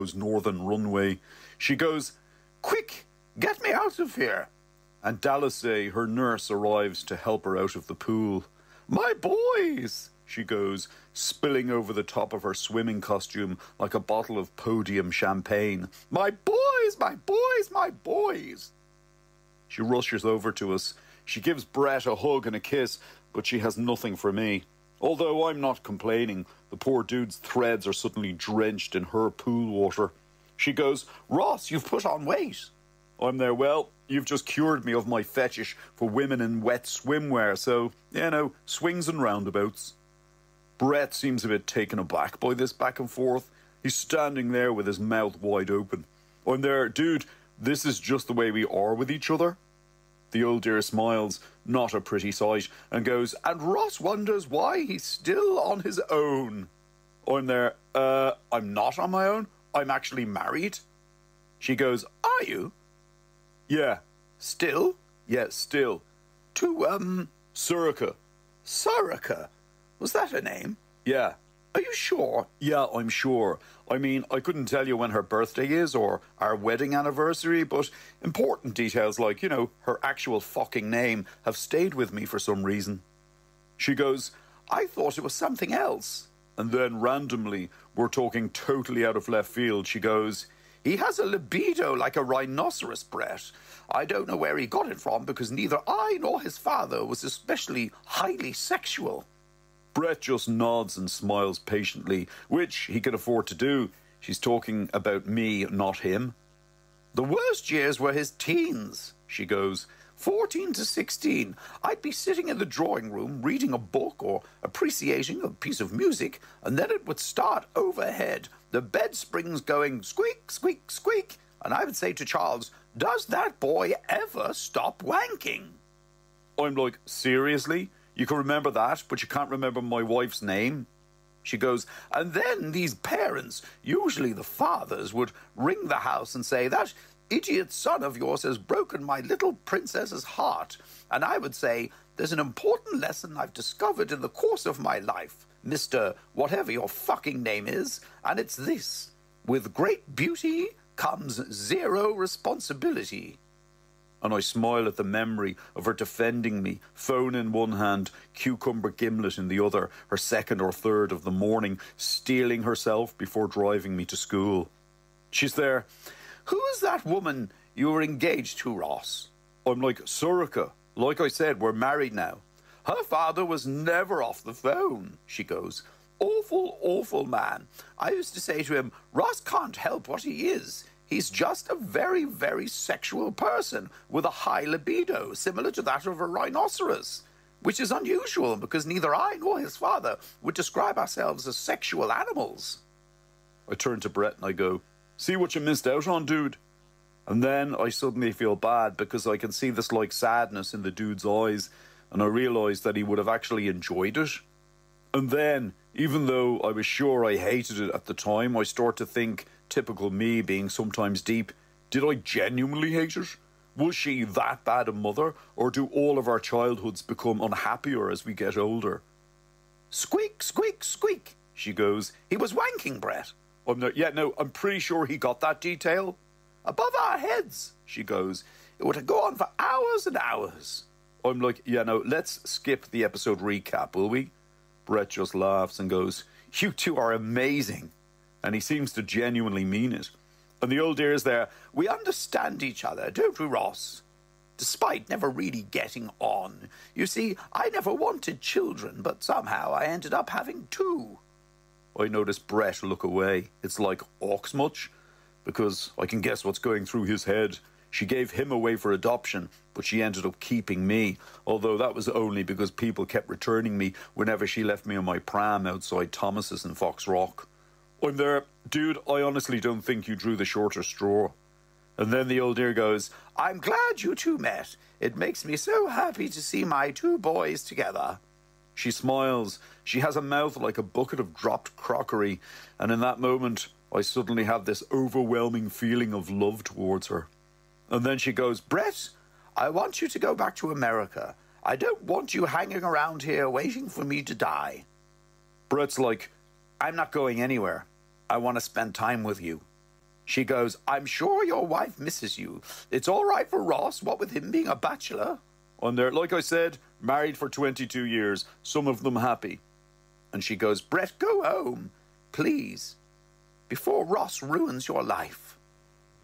northern runway. She goes, "Quick, get me out of here." And Dallasay, her nurse, arrives to help her out of the pool. "My boys," she goes, spilling over the top of her swimming costume like a bottle of podium champagne. "My boys, my boys, my boys." She rushes over to us. She gives Brett a hug and a kiss, but she has nothing for me. Although I'm not complaining, the poor dude's threads are suddenly drenched in her pool water. She goes, "Ross, you've put on weight." I'm there, "Well, you've just cured me of my fetish for women in wet swimwear, so, swings and roundabouts." Brett seems a bit taken aback by this back and forth. He's standing there with his mouth wide open. I'm there, "Dude, this is just the way we are with each other." The old dear smiles, not a pretty sight, and goes, "And Ross wonders why he's still on his own." I'm there, I'm not on my own. I'm actually married." She goes, "Are you?" "Yeah." "Still?" "Yeah, still." "To, Surika." Surika? Was that her name? "Yeah." "Are you sure?" "Yeah, I'm sure. I mean, I couldn't tell you when her birthday is or our wedding anniversary, but important details like, her actual fucking name have stayed with me for some reason." She goes, "I thought it was something else." And then randomly, we're talking totally out of left field, she goes, "He has a libido like a rhinoceros, Brett. I don't know where he got it from because neither I nor his father was especially highly sexual." Brett just nods and smiles patiently, which he can afford to do. She's talking about me, not him. "The worst years were his teens," she goes. 14 to 16. I'd be sitting in the drawing room reading a book or appreciating a piece of music, and then it would start overhead, the bed springs going squeak, squeak, squeak, and I would say to Charles, "Does that boy ever stop wanking?" I'm like, "Seriously? You can remember that, but you can't remember my wife's name?" She goes, "And then these parents, usually the fathers, would ring the house and say, 'That idiot son of yours has broken my little princess's heart.' And I would say, 'There's an important lesson I've discovered in the course of my life, Mr. whatever your fucking name is, and it's this: with great beauty comes zero responsibility.'" And I smile at the memory of her defending me, phone in one hand, cucumber gimlet in the other, her second or third of the morning, steeling herself before driving me to school. She's there, "Who is that woman you were engaged to, Ross?" I'm like, "Surika. Like I said, we're married now." "Her father was never off the phone," she goes. "Awful, awful man. I used to say to him, 'Ross can't help what he is. He's just a very, very sexual person with a high libido, similar to that of a rhinoceros,' which is unusual because neither I nor his father would describe ourselves as sexual animals." I turn to Brett and I go, "See what you missed out on, dude?" And then I suddenly feel bad because I can see this sadness in the dude's eyes, and I realise that he would have actually enjoyed it. And then, even though I was sure I hated it at the time, I start to think, typical me being sometimes deep, did I genuinely hate it? Was she that bad a mother, or do all of our childhoods become unhappier as we get older? "Squeak, squeak, squeak," she goes. "He was wanking, Brett." I'm pretty sure he got that detail. "Above our heads," she goes. "It would go on for hours and hours." I'm like, let's skip the episode recap, will we? Brett just laughs and goes, "You two are amazing." And he seems to genuinely mean it. And the old dear's there, "We understand each other, don't we, Ross? Despite never really getting on. You see, I never wanted children, but somehow I ended up having 2. I notice Brett look away. It's like, "Ox much?" Because I can guess what's going through his head. She gave him away for adoption, but she ended up keeping me, although that was only because people kept returning me whenever she left me on my pram outside Thomas's in Fox Rock. I'm there, "Dude, I honestly don't think you drew the shorter straw." And then the old dear goes, "I'm glad you two met. It makes me so happy to see my 2 boys together." She smiles. She has a mouth like a bucket of dropped crockery, and in that moment, I suddenly have this overwhelming feeling of love towards her. And then she goes, "Brett, I want you to go back to America. I don't want you hanging around here waiting for me to die." Brett's like, "I'm not going anywhere. I want to spend time with you." She goes, I'm sure your wife misses you. It's all right for Ross, what with him being a bachelor. And they're, like I said, married for 22 years, some of them happy. And she goes, Brett, go home, please, before Ross ruins your life.